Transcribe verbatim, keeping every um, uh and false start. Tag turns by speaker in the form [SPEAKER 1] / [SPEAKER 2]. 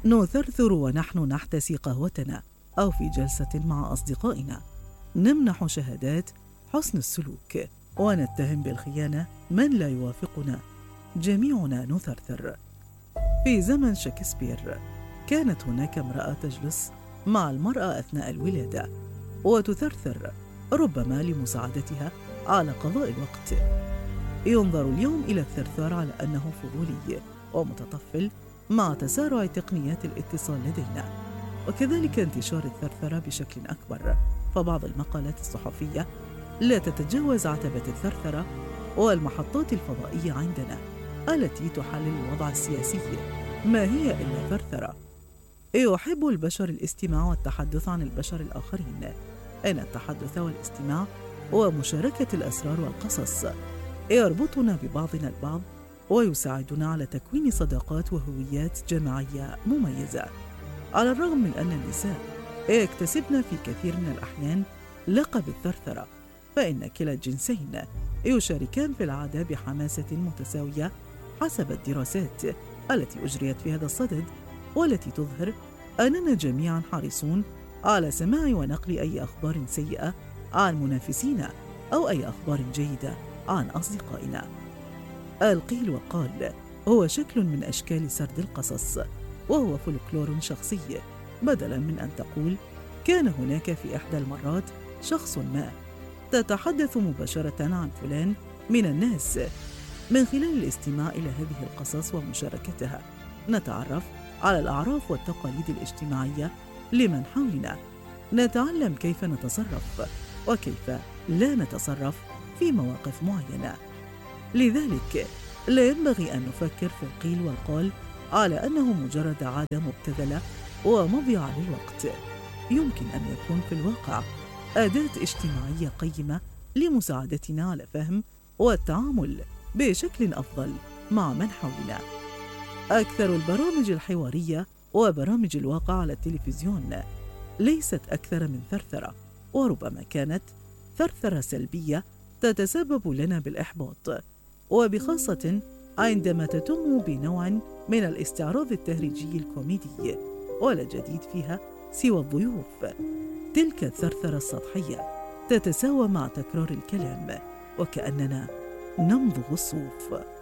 [SPEAKER 1] نثرثر ونحن نحتسي قهوتنا أو في جلسة مع أصدقائنا، نمنح شهادات حسن السلوك ونتهم بالخيانة من لا يوافقنا. جميعنا نثرثر. في زمن شكسبير كانت هناك امرأة تجلس مع المرأة أثناء الولادة وتثرثر، ربما لمساعدتها على قضاء الوقت. ينظر اليوم إلى الثرثار على أنه فضولي ومتطفل مع تسارع تقنيات الاتصال لدينا، وكذلك انتشار الثرثرة بشكل أكبر، فبعض المقالات الصحفية لا تتجاوز عتبة الثرثرة. والمحطات الفضائية عندنا التي تحلل الوضع السياسي ما هي إلا ثرثرة. يحب البشر الاستماع والتحدث عن البشر الآخرين، إن التحدث والاستماع ومشاركة الأسرار والقصص يربطنا ببعضنا البعض ويساعدنا على تكوين صداقات وهويات جماعية مميزة. على الرغم من أن النساء يكتسبن في كثير من الأحيان لقب الثرثرة، فإن كلا الجنسين يشاركان في العادة بحماسة متساوية حسب الدراسات التي أجريت في هذا الصدد، والتي تظهر أننا جميعا حريصون على سماع ونقل أي أخبار سيئة عن منافسينا أو أي أخبار جيدة عن أصدقائنا. القيل والقال هو شكل من أشكال سرد القصص، وهو فولكلور شخصي، بدلاً من أن تقول كان هناك في إحدى المرات شخص ما. تتحدث مباشرة عن فلان من الناس. من خلال الاستماع إلى هذه القصص ومشاركتها نتعرف على الأعراف والتقاليد الاجتماعية لمن حولنا، نتعلم كيف نتصرف وكيف لا نتصرف في مواقف معينة. لذلك لا ينبغي أن نفكر في القيل والقال على أنه مجرد عادة مبتذلة ومضيعة للوقت. يمكن أن يكون في الواقع أداة اجتماعية قيمة لمساعدتنا على فهم والتعامل بشكل أفضل مع من حولنا. أكثر البرامج الحوارية وبرامج الواقع على التلفزيون ليست أكثر من ثرثرة، وربما كانت ثرثرة سلبية تتسبب لنا بالإحباط، وبخاصة عندما تتم بنوع من الاستعراض التهريجي الكوميدي، ولا جديد فيها سوى الضيوف. تلك الثرثرة السطحية تتساوى مع تكرار الكلام وكأننا نمضغ الصوف.